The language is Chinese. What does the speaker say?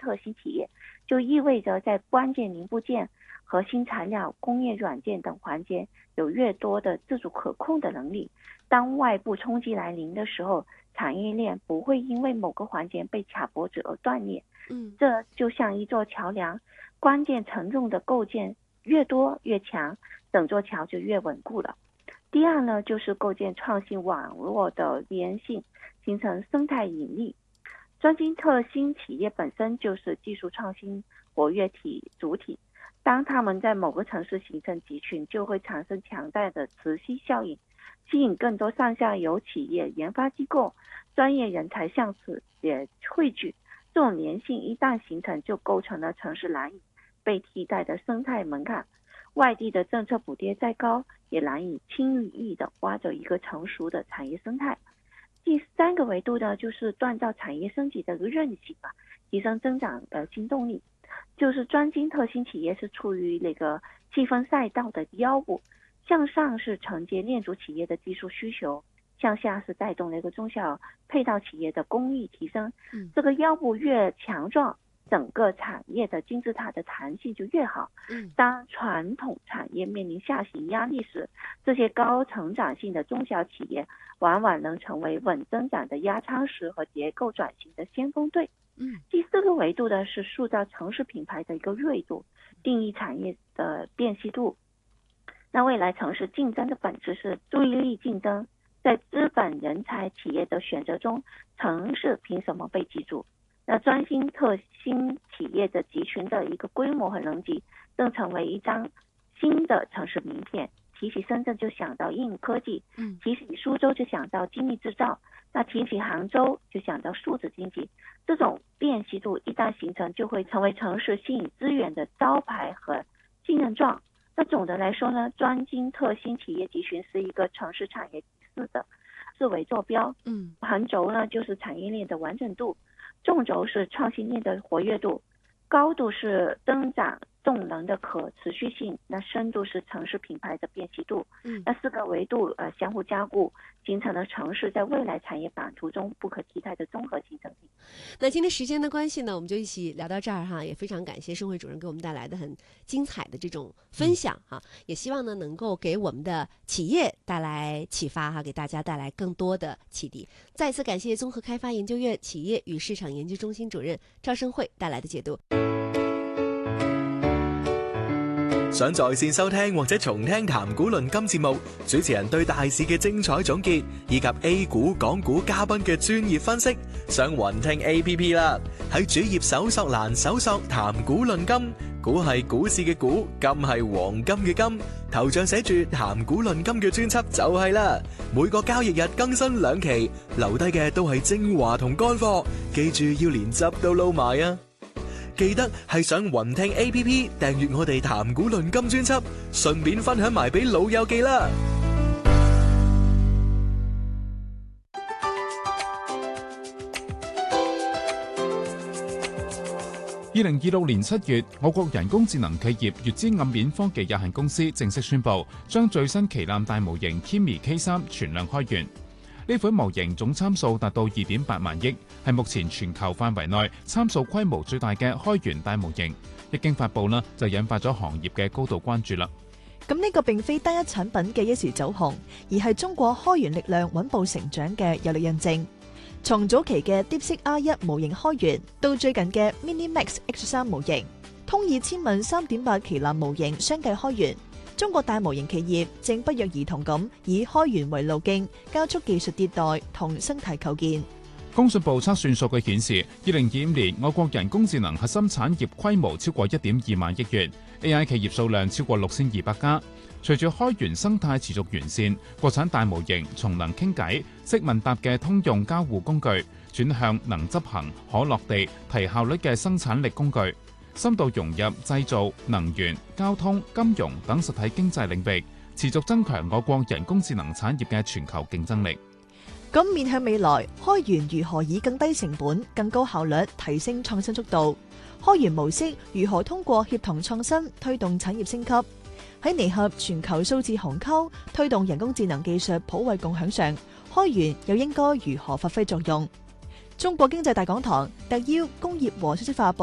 特新企业，就意味着在关键零部件、核心材料、工业软件等环节有越多的自主可控的能力。当外部冲击来临的时候，产业链不会因为某个环节被卡脖子而断裂。这就像一座桥梁，关键承重的构件越多越强，整座桥就越稳固了。第二呢，就是构建创新网络的连性，形成生态引力。专精特新企业本身就是技术创新活跃体主体，当他们在某个城市形成集群，就会产生强大的磁吸效应，吸引更多上下游企业、研发机构、专业人才向此也汇聚。这种粘性一旦形成，就构成了城市难以被替代的生态门槛。外地的政策补贴再高，也难以轻易的挖走一个成熟的产业生态。第三个维度呢，就是锻造产业升级的韧性吧，提升增长的新动力。就是专精特新企业是处于那个细分赛道的腰部，向上是承接链组企业的技术需求，向下是带动那个中小配套企业的工艺提升。这个腰部越强壮，整个产业的金字塔的弹性就越好。当传统产业面临下行压力时，这些高成长性的中小企业往往能成为稳增长的压舱石和结构转型的先锋队。第四个维度呢，是塑造城市品牌的一个锐度，定义产业的辨析度。那未来城市竞争的本质是注意力竞争，在资本、人才、企业的选择中，城市凭什么被记住？那专精特新企业的集群的一个规模和能级，正成为一张新的城市名片。提起深圳就想到硬科技，提起苏州就想到精密制造，那提起杭州就想到数字经济。这种辨析度一旦形成，就会成为城市吸引资源的招牌和信任状。那总的来说呢，专精特新企业集群是一个城市产业式的四维坐标。横轴呢就是产业链的完整度，纵轴是创新链的活跃度，高度是增长动能的可持续性，那深度是城市品牌的辨析度。那四个维度相互加固，形成了城市在未来产业版图中不可替代的综合竞争力。 那今天时间的关系呢，我们就一起聊到这儿哈，也非常感谢盛慧主任给我们带来的很精彩的这种分享哈，也希望呢能够给我们的企业带来启发哈，给大家带来更多的启迪。再次感謝綜合開發研究院企業與市場研究中心主任趙盛慧帶來的解讀。 想在線收聽或者重聽談股論金節目，主持人對大市嘅精彩總結，以及 A 股、港股嘉賓嘅專業分析，上雲聽 APP 啦。喺主頁搜索欄搜索談股論金，股係股市嘅股，金係黃金嘅金，頭像寫住談股論金嘅專輯就係啦。每個交易日更新2期，留低嘅都係精華同乾貨，記住要連汁都撈埋啊！記得係上雲聽 APP 訂閱我哋談股論金專輯，順便分享埋俾老友記啦。 2026年7月，我國人工智能企業粵知暗面科技有限公司正式宣布，將最新旗艦大模型 Kimi K3 全量開源。呢款模型總參數達到 2.8 萬億，係目前全球範圍內參數規模最大嘅開源大模型。一經發布啦，就引發咗行業嘅高度關注啦。 咁呢個並非單一產品嘅一時走紅，而係中國開源力量穩步成長嘅有力印證。從早期嘅 DeepSeek R1 模型開源，到最近嘅 MiniMax X3 模型，通義千問 3.8 旗艦模型相繼開源。中國大模型企業正不約而同咁以開源為路徑，加速技術迭代同生態構建。 工信部測算數據顯示，2025年我國人工智能核心產業規模超過 1.2 萬億元 ，AI 企業數量超過6200家。隨住開源生態持續完善，國產大模型從能傾偈、識問答嘅通用交互工具，轉向能執行、可落地、提效率嘅生產力工具。深度融入製造、能源、交通、金融等實體經濟領域，持續增強我國人工智能產業嘅全球競爭力。 咁面向未來，開源如何以更低成本、更高效率提升創新速度？開源模式如何通過協同創新推動產業升級？喺彌合全球數字鴻溝、推動人工智能技術普惠共享上，開源又應該如何發揮作用？中國經濟大講堂特邀工業和信息化部